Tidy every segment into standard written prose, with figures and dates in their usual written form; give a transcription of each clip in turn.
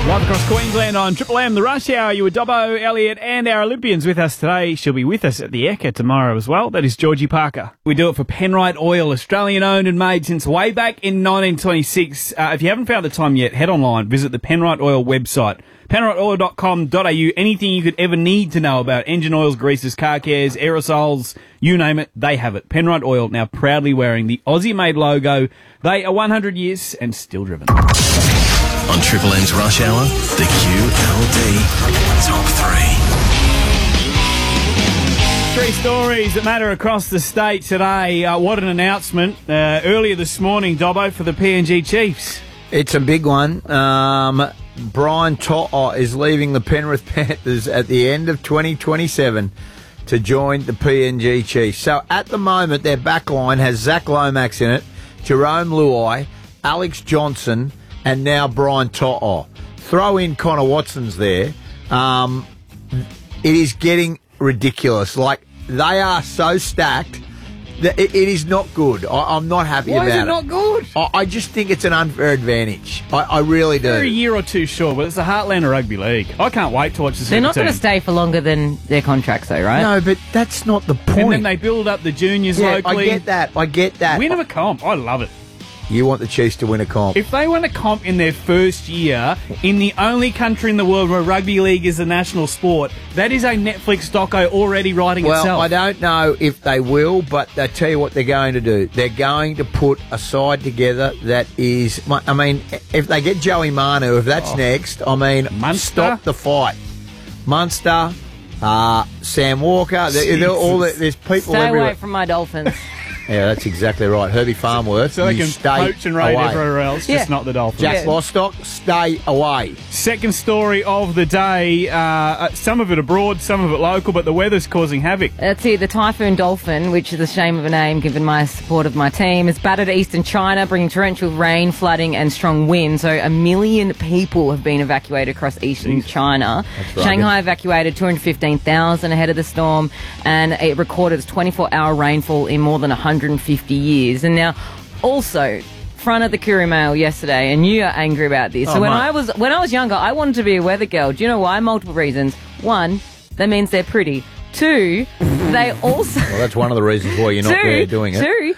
Live across Queensland on Triple M, the Rush Hour. You were Dobbo, Elliot and our Olympians with us today. She'll be with us at the Ekka tomorrow as well. That is Georgie Parker. We do it for Penrite Oil, Australian owned and made since way back in 1926. If you haven't found the time yet, head online, visit the Penrite Oil website. penriteoil.com.au. Anything you could ever need to know about engine oils, greases, car cares, aerosols, you name it, they have it. Penrite Oil, now proudly wearing the Aussie-made logo. They are 100 years and still driven. On Triple M's Rush Hour, the QLD Top 3. Three stories that matter across the state today. What an announcement earlier this morning, Dobbo, for the PNG Chiefs. It's a big one. Brian To'o is leaving the Penrith Panthers at the end of 2027 to join the PNG Chiefs. So at the moment, their backline has Zach Lomax in it, Jerome Luai, Alex Johnson, and now Brian To'o. Throw in Connor Watson's there. It is getting ridiculous. Like, they are so stacked that it is not good. I'm not happy about it. Why is it not good? I just think it's an unfair advantage. I really do. They're a year or two short, but it's the heartland of rugby league. I can't wait to watch this. They're not going to stay for longer than their contracts, though, right? No, but that's not the point. And then they build up the juniors locally. I get that. Win of a comp. I love it. You want the Chiefs to win a comp. If they win a comp in their first year, in the only country in the world where rugby league is a national sport, that is a Netflix doco already writing itself. Well, I don't know if they will, but I tell you what they're going to do. They're going to put a side together that is... I mean, if they get Joey Manu, if that's next, I mean, Munster? Stop the fight. Munster, Sam Walker, there's people Stay everywhere. away from my Dolphins. Yeah, that's exactly right. Herbie Farmworth, So they you can stay poach and raid away. everywhere else, just not the Dolphins. Jack Lostock, stay away. Second story of the day, some of it abroad, some of it local, but the weather's causing havoc. That's it. The Typhoon Dolphin, which is a shame of a name given my support of my team, has battered eastern China, bringing torrential rain, flooding and strong wind. So 1 million people have been evacuated across eastern China. Right. Shanghai evacuated 215,000 ahead of the storm, and it recorded its 24-hour rainfall in more than 150 years. And now, also, front of the Courier Mail yesterday, and you are angry about this. So when I was younger, I wanted to be a weather girl. Do you know why? Multiple reasons. One, that means they're pretty. Two, they also... Well, that's one of the reasons why you're not there doing it.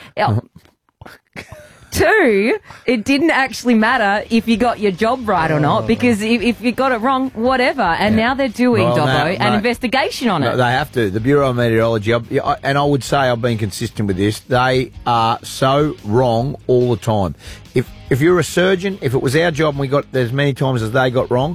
Two, it didn't actually matter if you got your job right or not, because if you got it wrong, whatever. And now they're doing, an investigation on it. They have to. The Bureau of Meteorology, and I would say I've been consistent with this, they are so wrong all the time. If you're a surgeon, if it was our job and we got as many times as they got wrong,